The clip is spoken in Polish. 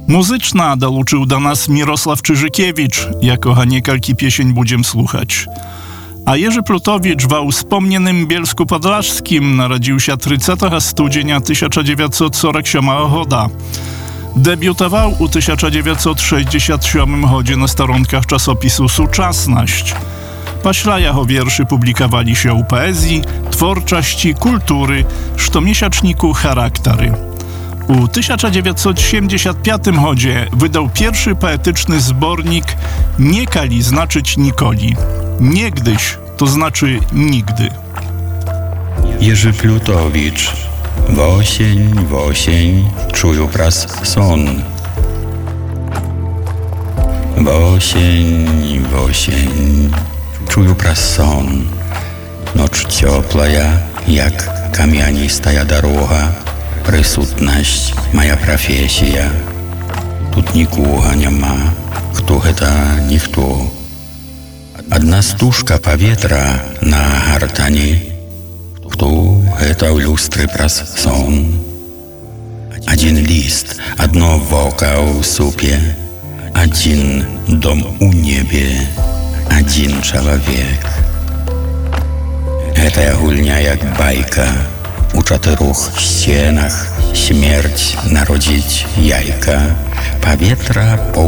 Muzyczna dołączył do nas Mirosław Czyżykiewicz, jako niekaliкі piesień będziemy słuchać. A Jerzy Plutowicz w wspomnianym Bielsku Podlaskim narodził się 30 studzienia 1947 roku. Debiutował u 1967 roku na stronkach czasopisu Suczasność. Paśla jeho wierszy publikowali się u poezji, twórczości, kultury, sztomiesięczniku Charaktery. U 1975 roku wydał pierwszy poetyczny zbornik Niekali znaczyć nikoli. Niegdyś to znaczy nigdy. Jerzy Plutowicz. W osień czuję pras son. W osień czuję pras son. Noc cioplaja, jak kamienistая дорога. Присутność, moja profesja. Тут nikogo nie ma, kto это никто. Одна стужка повітря на гартані, хто это в люстры прас сон. Один лист, одно вока у супе, один дом у небе, один человек. Это гульня jak bajka, у 4 стенах śmierć narodzić jajka, powietrza